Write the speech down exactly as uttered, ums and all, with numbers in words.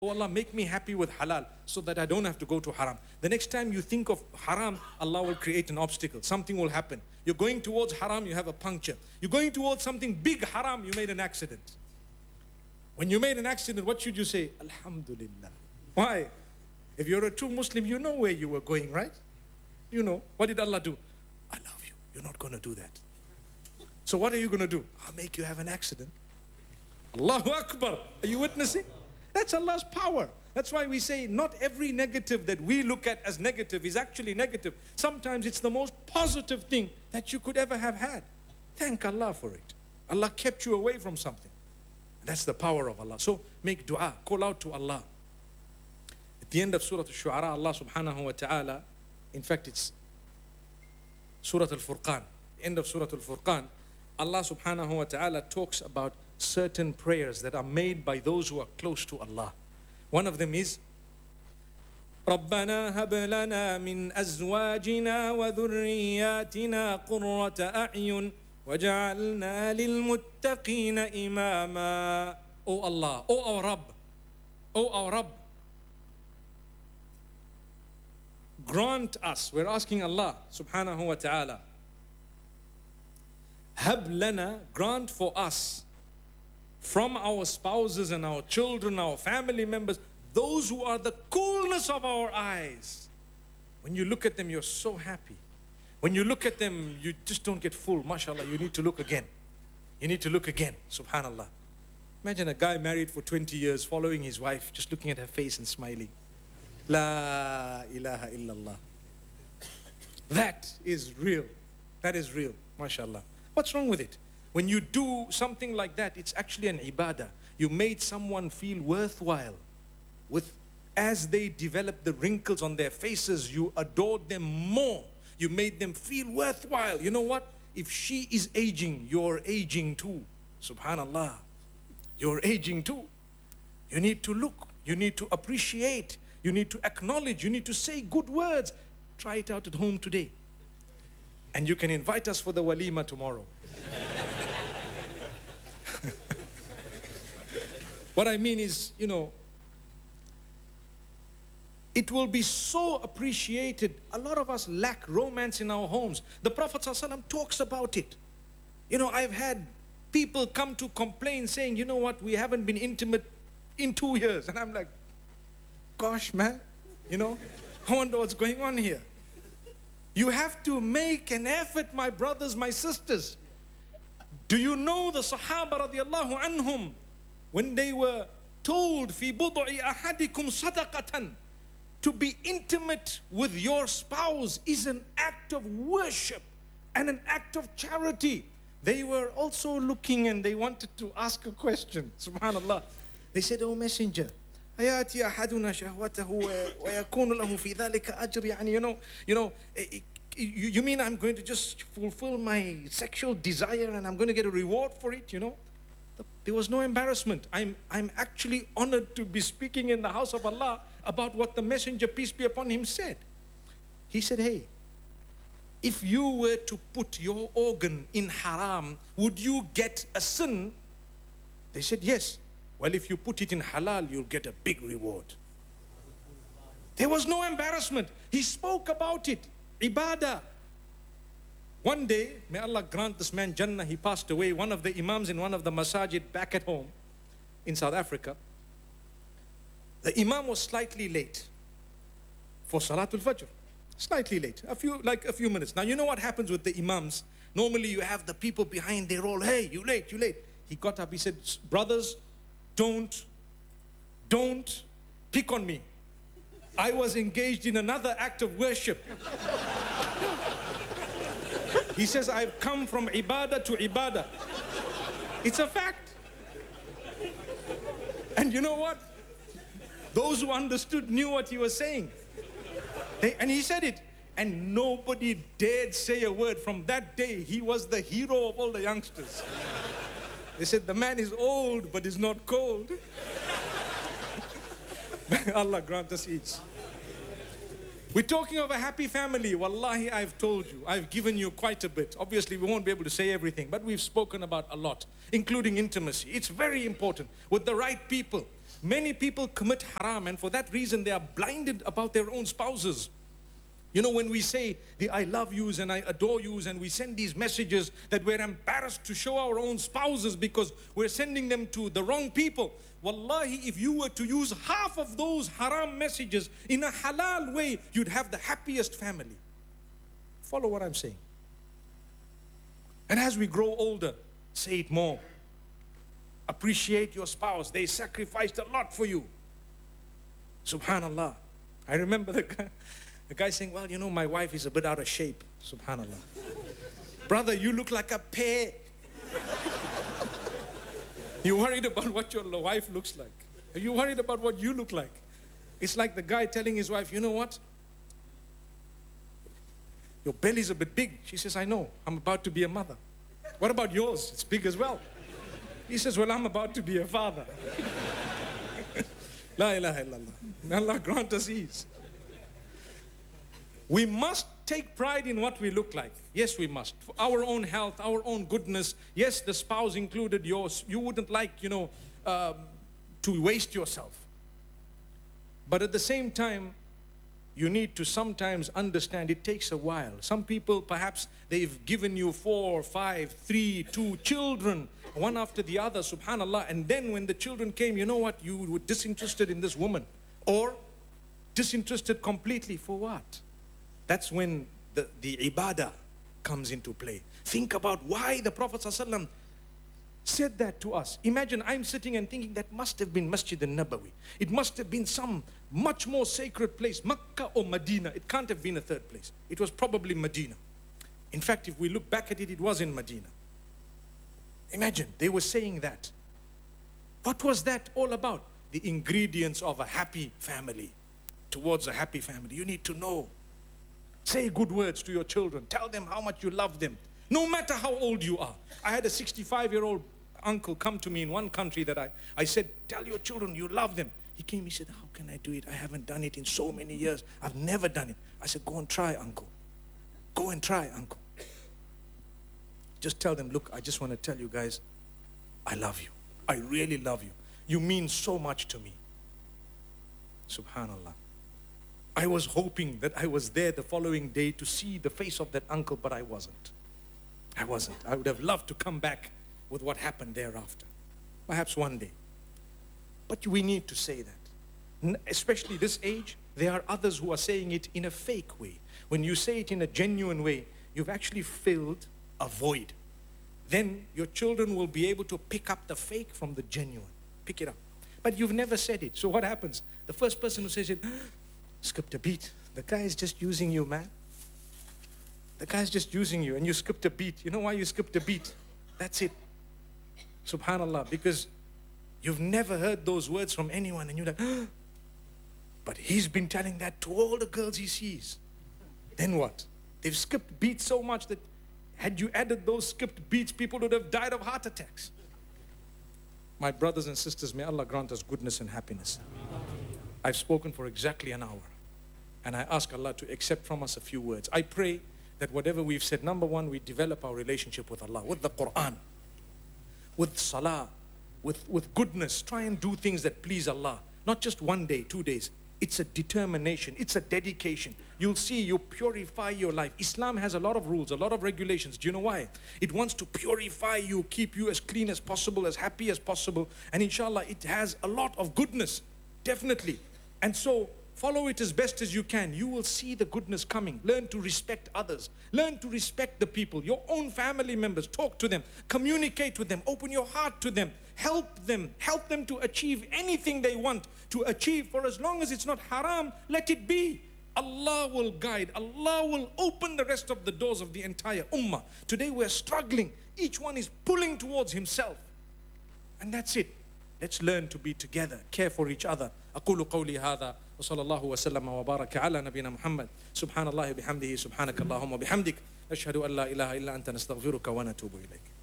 Oh Allah, make me happy with halal so that I don't have to go to haram. The next time you think of haram, Allah will create an obstacle. Something will happen. You're going towards haram, you have a puncture. You're going towards something big haram, you made an accident. When you made an accident, what should you say? Alhamdulillah. Why? If you're a true Muslim, you know where you were going, right? You know. What did Allah do? I love you. You're not going to do that. So what are you going to do? I'll make you have an accident. Allahu Akbar. Are you witnessing? That's Allah's power. That's why we say not every negative that we look at as negative is actually negative. Sometimes it's the most positive thing that you could ever have had. Thank Allah for it. Allah kept you away from something. That's the power of Allah. So make dua, call out to Allah. At the end of Surah Al-Shu'ara, Allah subhanahu wa ta'ala, in fact it's Surah Al-Furqan, end of Surah Al-Furqan, Allah subhanahu wa ta'ala talks about certain prayers that are made by those who are close to Allah. One of them is رَبَّنَا هَبْ لَنَا مِنْ أَزْوَاجِنَا وَذُرِّيَّاتِنَا قُرَّةَ أَعْيُنٍ وَجَعَلْنَا لِلْمُتَّقِينَ إِمَامًا. O Allah, O our Rabb, O our Rabb, grant us, we're asking Allah subhanahu wa ta'ala, Hab lana, grant for us, from our spouses and our children, our family members, those who are the coolness of our eyes. When you look at them, you're so happy. When you look at them, you just don't get full. MashaAllah, you need to look again. You need to look again. Subhanallah. Imagine a guy married for twenty years, following his wife, just looking at her face and smiling. La ilaha illallah. That is real. That is real. MashaAllah. What's wrong with it? When you do something like that, it's actually an ibadah. You made someone feel worthwhile. With, as they develop the wrinkles on their faces, you adored them more. You made them feel worthwhile. You know what? If she is aging, you're aging too. Subhanallah. You're aging too. You need to look. You need to appreciate. You need to acknowledge. You need to say good words. Try it out at home today. And you can invite us for the walima tomorrow. What I mean is, you know, it will be so appreciated. A lot of us lack romance in our homes. The Prophet ﷺ talks about it. You know, I've had people come to complain saying, you know what, we haven't been intimate in two years. And I'm like, gosh, man, you know, I wonder what's going on here. You have to make an effort, my brothers, my sisters. Do you know the Sahaba radiallahu anhum, when they were told, فِي بُضْعِ أَحَدِكُمْ صَدَقَةً, to be intimate with your spouse is an act of worship and an act of charity. They were also looking and they wanted to ask a question. Subhanallah. They said, "Oh Messenger, أَيَاتِي أَحَدُنَا شَهْوَتَهُ وَيَكُونُ لَهُ فِي ذَلِكَ أَجْرِ." يعني, you know, you know, you, you mean I'm going to just fulfill my sexual desire and I'm going to get a reward for it, you know? There was no embarrassment. I'm, I'm actually honored to be speaking in the house of Allah about what the Messenger, peace be upon him, said. He said, hey, if you were to put your organ in haram, would you get a sin? They said, yes. Well, if you put it in halal, you'll get a big reward. There was no embarrassment. He spoke about it. Ibadah. One day, may Allah grant this man Jannah, he passed away, one of the imams in one of the masajid back at home in South Africa. The imam was slightly late for Salatul Fajr. Slightly late, a few, like a few minutes. Now, you know what happens with the imams? Normally you have the people behind, they're all, hey, you late, you late. He got up, he said, brothers, don't, don't pick on me. I was engaged in another act of worship. He says, I've come from ibadah to ibadah. It's a fact. And you know what? Those who understood knew what he was saying. They, and he said it. And nobody dared say a word. From that day, he was the hero of all the youngsters. They said, the man is old, but is not cold. May Allah grant us each. We're talking of a happy family. Wallahi, I've told you, I've given you quite a bit. Obviously, we won't be able to say everything, but we've spoken about a lot, including intimacy. It's very important with the right people. Many people commit haram, and for that reason, they are blinded about their own spouses. You know, when we say the I love yous and I adore yous, and we send these messages that we're embarrassed to show our own spouses because we're sending them to the wrong people. Wallahi, if you were to use half of those haram messages in a halal way, you'd have the happiest family. Follow what I'm saying. And as we grow older, say it more. Appreciate your spouse. They sacrificed a lot for you. Subhanallah. I remember the guy, the guy saying, well, you know, my wife is a bit out of shape. Subhanallah. Brother, you look like a pear. You're worried about what your wife looks like. Are you worried about what you look like? It's like the guy telling his wife, you know what? Your belly's a bit big. She says, I know. I'm about to be a mother. What about yours? It's big as well. He says, well, I'm about to be a father. La ilaha illallah. Allah grant us ease. We must take pride in what we look like. Yes, we must. For our own health, our own goodness. Yes, the spouse included. Yours. You wouldn't like, you know, um, to waste yourself. But at the same time, you need to sometimes understand it takes a while. Some people, perhaps, they've given you four, five, three, two children, one after the other, subhanallah. And then when the children came, you know what? You were disinterested in this woman. Or disinterested completely for what? That's when the, the ibadah comes into play. Think about why the Prophet ﷺ said that to us. Imagine I'm sitting and thinking that must have been Masjid al-Nabawi. It must have been some much more sacred place, Makkah or Medina. It can't have been a third place. It was probably Medina. In fact, if we look back at it, it was in Medina. Imagine, they were saying that. What was that all about? The ingredients of a happy family. Towards a happy family, you need to know. Say good words to your children. Tell them how much you love them. No matter how old you are. I had a sixty-five-year-old uncle come to me in one country that I, I said, tell your children you love them. He came, he said, how can I do it? I haven't done it in so many years. I've never done it. I said, go and try, uncle. Go and try, uncle. Just tell them, look, I just want to tell you guys, I love you. I really love you. You mean so much to me. Subhanallah. I was hoping that I was there the following day to see the face of that uncle, but I wasn't. I wasn't. I would have loved to come back with what happened thereafter. Perhaps one day. But we need to say that. Especially this age, there are others who are saying it in a fake way. When you say it in a genuine way, you've actually filled a void. Then your children will be able to pick up the fake from the genuine. Pick it up. But you've never said it. So what happens? The first person who says it, skipped a beat. The guy is just using you, man. The guy's just using you and you skipped a beat. You know why you skipped a beat? That's it. Subhanallah. Because you've never heard those words from anyone and you're like, oh, but he's been telling that to all the girls he sees. Then what? They've skipped beats so much that had you added those skipped beats, people would have died of heart attacks. My brothers and sisters, may Allah grant us goodness and happiness. I've spoken for exactly an hour. And I ask Allah to accept from us a few words. I pray that whatever we've said, number one, we develop our relationship with Allah, with the Quran, with salah, with, with goodness. Try and do things that please Allah. Not just one day, two days. It's a determination. It's a dedication. You'll see you purify your life. Islam has a lot of rules, a lot of regulations. Do you know why? It wants to purify you, keep you as clean as possible, as happy as possible. And inshallah, it has a lot of goodness. Definitely. And so, follow it as best as you can. You will see the goodness coming. Learn to respect others. Learn to respect the people, your own family members. Talk to them. Communicate with them. Open your heart to them. Help them. Help them to achieve anything they want to achieve. For as long as it's not haram, let it be. Allah will guide. Allah will open the rest of the doors of the entire ummah. Today we're struggling. Each one is pulling towards himself. And that's it. Let's learn to be together, care for each other. أقول قولي هذا وصلى الله وسلم وبارك على نبينا محمد سبحان الله بحمده سبحانك اللهم وبحمدك نشهد أن لا إله إلا أنت نستغفرك ونتوب إليك.